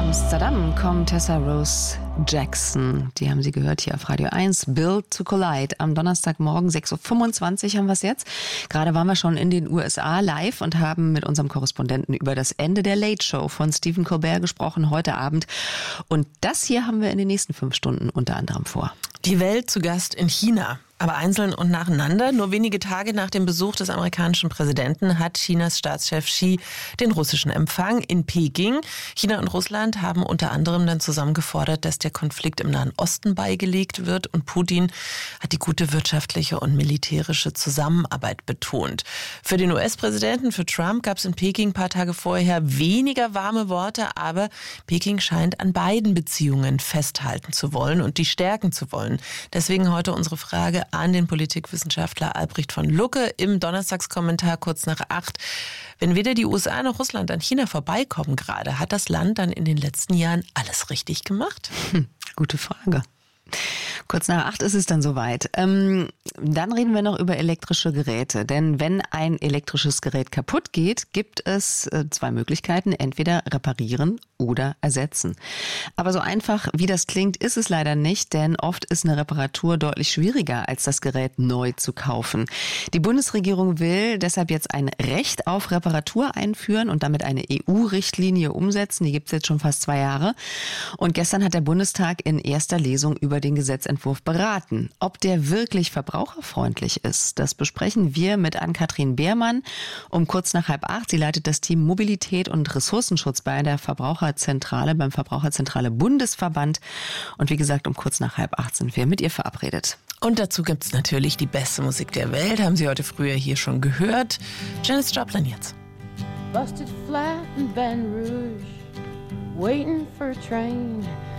Amsterdam kommt Tessa Rose Jackson. Die haben Sie gehört hier auf Radio 1. Built to Collide. Am Donnerstagmorgen 6.25 Uhr haben wir es jetzt. Gerade waren wir schon in den USA live und haben mit unserem Korrespondenten über das Ende der Late Show von Stephen Colbert gesprochen heute Abend. Und das hier haben wir in den nächsten 5 Stunden unter anderem vor. Die Welt zu Gast in China. Aber einzeln und nacheinander. Nur wenige Tage nach dem Besuch des amerikanischen Präsidenten hat Chinas Staatschef Xi den russischen Empfang in Peking. China und Russland haben unter anderem dann zusammen gefordert, dass der Konflikt im Nahen Osten beigelegt wird. Und Putin hat die gute wirtschaftliche und militärische Zusammenarbeit betont. Für den US-Präsidenten, für Trump, gab es in Peking ein paar Tage vorher weniger warme Worte. Aber Peking scheint an beiden Beziehungen festhalten zu wollen und die stärken zu wollen. Deswegen heute unsere Frage an den Politikwissenschaftler Albrecht von Lucke im Donnerstagskommentar kurz nach 8. Wenn weder die USA noch Russland an China vorbeikommen gerade, hat das Land dann in den letzten Jahren alles richtig gemacht? Gute Frage. Kurz nach 8 ist es dann soweit. Dann reden wir noch über elektrische Geräte. Denn wenn ein elektrisches Gerät kaputt geht, gibt es 2 Möglichkeiten. Entweder reparieren oder ersetzen. Aber so einfach, wie das klingt, ist es leider nicht. Denn oft ist eine Reparatur deutlich schwieriger, als das Gerät neu zu kaufen. Die Bundesregierung will deshalb jetzt ein Recht auf Reparatur einführen und damit eine EU-Richtlinie umsetzen. Die gibt es jetzt schon fast 2 Jahre. Und gestern hat der Bundestag in erster Lesung über den Gesetzentwurf beraten. Ob der wirklich verbraucherfreundlich ist, das besprechen wir mit Ann-Kathrin Beermann um kurz nach 7:30. Sie leitet das Team Mobilität und Ressourcenschutz bei der Verbraucherzentrale, beim Verbraucherzentrale Bundesverband. Und wie gesagt, um kurz nach 7:30 sind wir mit ihr verabredet. Und dazu gibt es natürlich die beste Musik der Welt, haben Sie heute früher hier schon gehört. Janis Joplin jetzt. Busted flat in Baton Rouge, waiting for a train.